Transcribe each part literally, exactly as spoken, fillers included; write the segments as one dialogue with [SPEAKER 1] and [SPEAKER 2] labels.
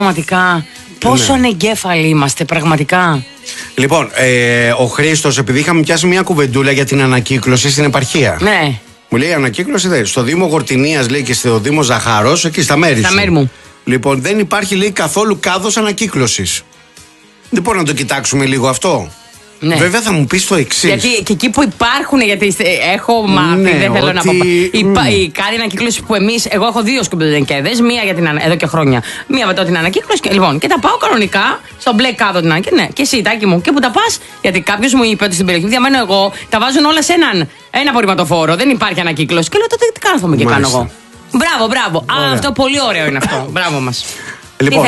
[SPEAKER 1] Πραγματικά. Πόσο
[SPEAKER 2] ναι.
[SPEAKER 1] ανεγκέφαλοι είμαστε, πραγματικά.
[SPEAKER 2] Λοιπόν, ε, ο Χρήστος, επειδή είχαμε πιάσει μια κουβεντούλα για την ανακύκλωση στην επαρχία.
[SPEAKER 1] Ναι.
[SPEAKER 2] Μου λέει ανακύκλωση δε, στο Δήμο Γορτινίας, λέει, και στο Δήμο Ζαχαρός, εκεί στα μέρη
[SPEAKER 1] Στα
[SPEAKER 2] σου.
[SPEAKER 1] μέρη μου.
[SPEAKER 2] Λοιπόν, δεν υπάρχει, λέει, καθόλου κάδος ανακύκλωσης. Δεν μπορούμε να το κοιτάξουμε λίγο αυτό.
[SPEAKER 1] Ναι.
[SPEAKER 2] Βέβαια θα μου πεις το εξής.
[SPEAKER 1] Γιατί και εκεί που υπάρχουν, γιατί έχω μάθει,
[SPEAKER 2] Ναι,
[SPEAKER 1] δεν θέλω
[SPEAKER 2] ότι...
[SPEAKER 1] να πω. Η, mm. η κάδη ανακύκλωση που εμείς, εγώ έχω δύο σκουπιδενκέδες, μία για την, εδώ και χρόνια. Μία μετά την ανακύκλωση. Και, λοιπόν, και τα πάω κανονικά στον μπλε κάδο την ανακύκλωση. Ναι, και εσύ, Τάκη μου, και που τα πας, γιατί κάποιος μου είπε ότι στην περιοχή που διαμένω εγώ, τα βάζουν όλα σε έναν ένα απορριμματοφόρο. Δεν υπάρχει ανακύκλωση. Και λέω τότε τι κάθομαι και κάνω εγώ. Μπράβο, μπράβο. Α, αυτό πολύ ωραίο είναι αυτό. Μπράβο μας.
[SPEAKER 2] Λοιπόν,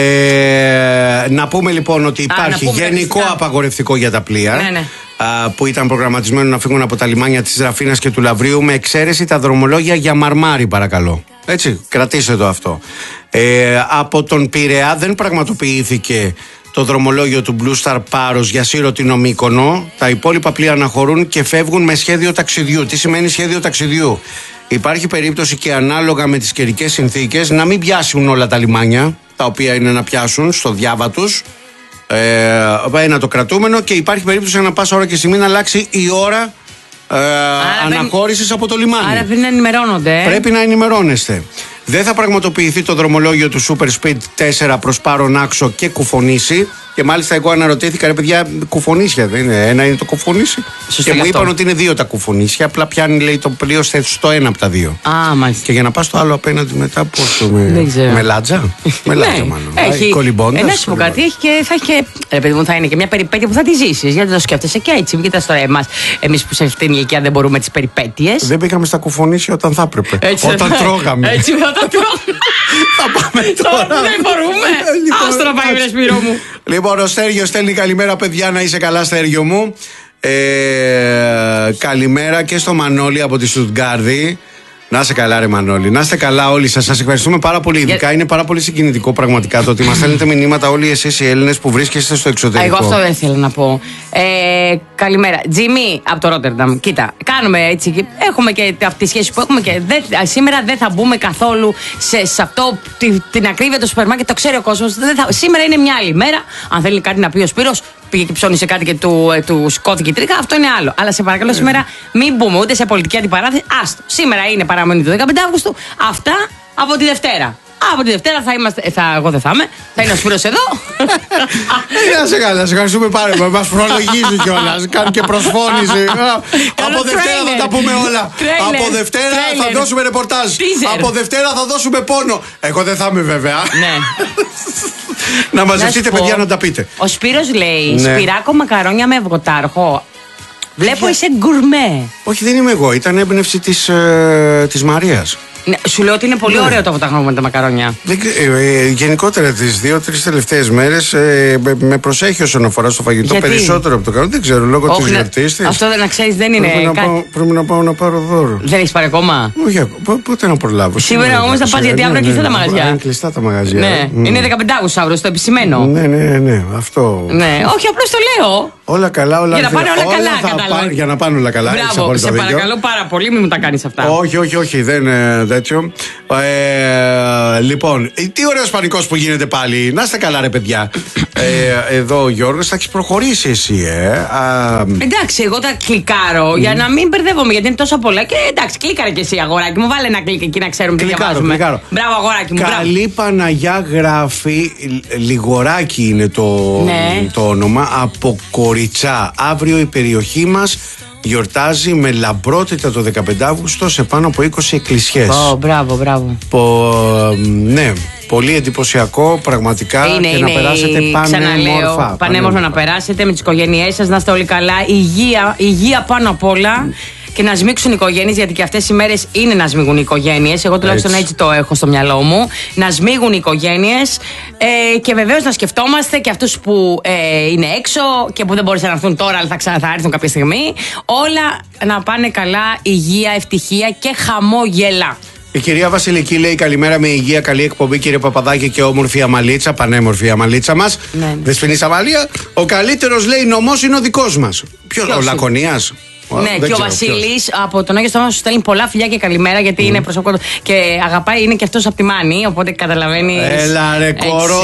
[SPEAKER 2] ε, να πούμε λοιπόν ότι υπάρχει α, γενικό απαγορευτικό για τα πλοία,
[SPEAKER 1] ναι, ναι.
[SPEAKER 2] Α, που ήταν προγραμματισμένο να φύγουν από τα λιμάνια της Ραφίνας και του Λαβρίου, με εξαίρεση τα δρομολόγια για Μαρμάρι, παρακαλώ. Έτσι, κρατήστε το αυτό. Ε, από τον Πειραιά δεν πραγματοποιήθηκε το δρομολόγιο του Blue Star Πάρος για Σύρο Τίνο Μύκονο. Τα υπόλοιπα πλοία αναχωρούν και φεύγουν με σχέδιο ταξιδιού. Τι σημαίνει σχέδιο ταξιδιού? Υπάρχει περίπτωση και ανάλογα με τις καιρικές συνθήκες να μην πιάσουν όλα τα λιμάνια, τα οποία είναι να πιάσουν στο διάβα τους, ε, ένα το κρατούμενο, και υπάρχει περίπτωση ανά πάσα ώρα και στιγμή να αλλάξει η ώρα ε, αναχώρησης πρέπει... από το λιμάνι.
[SPEAKER 1] Άρα πρέπει να ενημερώνονται. Ε?
[SPEAKER 2] Πρέπει να ενημερώνεστε. Δεν θα πραγματοποιηθεί το δρομολόγιο του Super Speed τέσσερα προς Πάρον Άξο και Κουφονήσι. Και μάλιστα εγώ αναρωτήθηκα, ρε παιδιά, κουφονίσια δεν είναι? Ένα είναι το κουφονήσι.
[SPEAKER 1] Σωστή,
[SPEAKER 2] και μου είπαν
[SPEAKER 1] αυτό.
[SPEAKER 2] ότι είναι δύο τα κουφονίσια. Απλά πιάνει, λέει, το πλοίο στο ένα από τα δύο.
[SPEAKER 1] Α, μάλιστα.
[SPEAKER 2] Και για να πας στο άλλο απέναντι μετά, πώς το. Με, με λάτζα. Με λάτζα, μάλλον.
[SPEAKER 1] Έχει
[SPEAKER 2] κολυμπώντας.
[SPEAKER 1] Να σου πω κάτι, έχει και, θα έχει και. Ρε παιδί μου, θα είναι και μια περιπέτεια που θα τη ζήσεις. Γιατί το σκέφτεσαι και έτσι. Βγείτε στο εμάς. Εμείς που σε αυτήν την ηλικία δεν μπορούμε τις περιπέτειες.
[SPEAKER 2] Δεν πήγαμε στα κουφονίσια όταν θα έπρεπε. Έτσι, όταν τρώγαμε.
[SPEAKER 1] Έτσι, όταν τρώγαμε.
[SPEAKER 2] Θα πάμε τώρα.
[SPEAKER 1] Δεν μπορούμε. Άστο να πάει, Σπύρο μου.
[SPEAKER 2] Λοιπόν, ο Στέργιος στέλνει καλημέρα, παιδιά, να είσαι καλά, Στέργιο μου. Ε, καλημέρα και στο Μανώλη από τη Στουτγκάρδη. Να είστε καλά, ρε Μανώλη. Να είστε καλά όλοι σας. Σας ευχαριστούμε πάρα πολύ. Ειδικά yeah. είναι πάρα πολύ συγκινητικό πραγματικά το ότι μας στέλνετε μηνύματα όλοι εσείς οι Έλληνες που βρίσκεστε στο εξωτερικό.
[SPEAKER 1] Εγώ αυτό δεν θέλω να πω. Ε, καλημέρα. Τζίμι από το Ρότερνταμ. Κοίτα, κάνουμε έτσι. Έχουμε και αυτή τη σχέση που έχουμε και δεν, σήμερα δεν θα μπούμε καθόλου σε, σε αυτό την, την ακρίβεια του σούπερ μάρκετ. Το ξέρει ο κόσμος. Σήμερα είναι μια άλλη μέρα. Αν θέλει κάτι να πει ο Σπύρος, πήγε και ψώνισε κάτι και του, ε, του σκόθηκε η τρίχα, αυτό είναι άλλο. Αλλά σε παρακαλώ, σήμερα μην μπούμε ούτε σε πολιτική αντιπαράθεση. Άστο. Σήμερα είναι παραμονή του δεκαπέντε Αυγούστου. Αυτά από τη Δευτέρα. Από τη Δευτέρα θα είμαστε. Θα, εγώ δεν θα είμαι. Θα είναι ο Σπύρος εδώ.
[SPEAKER 2] Να σε καλά, σε ευχαριστούμε πάρα πολύ. Μας προλογίζει κιόλας. Κάνει και προσφώνηση. Από Δευτέρα θα τα πούμε όλα. Από Δευτέρα θα δώσουμε ρεπορτάζ. Από Δευτέρα θα δώσουμε πόνο. Εγώ δεν θα είμαι, βέβαια.
[SPEAKER 1] Ναι.
[SPEAKER 2] Να μαζευτείτε, παιδιά, να τα πείτε.
[SPEAKER 1] Ο Σπύρος λέει Σπυράκο μακαρόνια με αυγοτάρχο. Βλέπω είσαι γκουρμέ.
[SPEAKER 2] Όχι, δεν είμαι εγώ. Ήταν έμπνευση της, ε, της Μαρίας.
[SPEAKER 1] Ναι, σου λέω ότι είναι πολύ ναι. ωραίο το αυγοτάρχο με τα μακαρόνια.
[SPEAKER 2] Δεν, ε, ε, γενικότερα τις δύο-τρεις τελευταίες μέρες ε, με, με προσέχει όσον αφορά στο φαγητό. Γιατί? Περισσότερο από το κανόνα. Δεν ξέρω, λόγω της γιορτής της.
[SPEAKER 1] Αυτό δεν να ξέρεις, δεν είναι.
[SPEAKER 2] Πρέπει,
[SPEAKER 1] κάτι...
[SPEAKER 2] να πάω, πρέπει να πάω να πάρω δώρο.
[SPEAKER 1] Δεν έχεις πάρει ακόμα?
[SPEAKER 2] Όχι, πότε να προλάβω.
[SPEAKER 1] Σήμερα όμως θα πας, γιατί αύριο κλειστά τα μαγαζιά.
[SPEAKER 2] Είναι κλειστά τα μαγαζιά.
[SPEAKER 1] Ναι, mm. είναι δεκαπέντε Αυγούστου αύριο, στο επισημένο.
[SPEAKER 2] Ναι, ναι, ναι, αυτό.
[SPEAKER 1] Ναι, όχι, απλώς το λέω.
[SPEAKER 2] Όλα καλά, όλα,
[SPEAKER 1] για να πάνε όλα, όλα καλά,
[SPEAKER 2] κατάλαβα. Για να πάνε όλα καλά.
[SPEAKER 1] Μπράβο, σε παρακαλώ πάρα πολύ, μην μου τα κάνεις αυτά.
[SPEAKER 2] Όχι, όχι, όχι, δεν είναι τέτοιο. Ε, λοιπόν, τι ωραίος πανικός που γίνεται πάλι. Να είστε καλά, ρε παιδιά. ε, εδώ ο Γιώργος, θα έχεις προχωρήσει εσύ, ε. Α,
[SPEAKER 1] εντάξει, εγώ τα κλικάρω mm. για να μην μπερδεύομαι, γιατί είναι τόσο πολλά. Και εντάξει, κλίκαρε και εσύ, αγοράκι μου. Βάλε ένα κλικ εκεί να ξέρουμε τι διαβάζουμε.
[SPEAKER 2] Κλικάρω.
[SPEAKER 1] Μπράβο, αγοράκι μου.
[SPEAKER 2] Καλή μπράβο. Παναγιά γράφει. Λιγοράκι είναι το,
[SPEAKER 1] ναι.
[SPEAKER 2] το όνομα. Από Κοριτσά. Αύριο η περιοχή μας γιορτάζει με λαμπρότητα το δεκαπέντε Αυγούστου σε πάνω από είκοσι εκκλησιές.
[SPEAKER 1] Oh, μπράβο, μπράβο.
[SPEAKER 2] Πο, ναι, πολύ εντυπωσιακό πραγματικά.
[SPEAKER 1] Είναι,
[SPEAKER 2] και
[SPEAKER 1] είναι,
[SPEAKER 2] να περάσετε πανέμορφα.
[SPEAKER 1] Πανέμορφα να περάσετε με τις οικογένειές σας, να είστε όλοι καλά. Υγεία, υγεία πάνω απ' όλα. Mm. Και να σμίξουν οι οικογένειες, γιατί και αυτές οι μέρες είναι να σμίγουν οι οικογένειες. Εγώ τουλάχιστον έτσι. έτσι το έχω στο μυαλό μου. Να σμίγουν οι οικογένειες ε, και βεβαίως να σκεφτόμαστε και αυτούς που ε, είναι έξω και που δεν μπορούσαν να έρθουν τώρα, αλλά θα, ξα... θα έρθουν κάποια στιγμή. Όλα να πάνε καλά, υγεία, ευτυχία και χαμόγελα.
[SPEAKER 2] Η κυρία Βασιλική λέει καλημέρα, με υγεία, καλή εκπομπή, κύριε Παπαδάκη, και όμορφη αμαλίτσα, πανέμορφη αμαλίτσα μας.
[SPEAKER 1] Ναι.
[SPEAKER 2] Δεσποινής Αμαλία. Ο καλύτερος, λέει, νομός είναι ο δικός μας. Ποιο, ο Λακωνίας.
[SPEAKER 1] Ναι, δεν και ο Βασίλης από τον Άγιο Στόμα σου στέλνει πολλά φιλιά και καλημέρα, γιατί mm. είναι προσωπικό και αγαπάει, είναι και αυτός από τη Μάνη, οπότε καταλαβαίνει.
[SPEAKER 2] Έλα ρε κορό.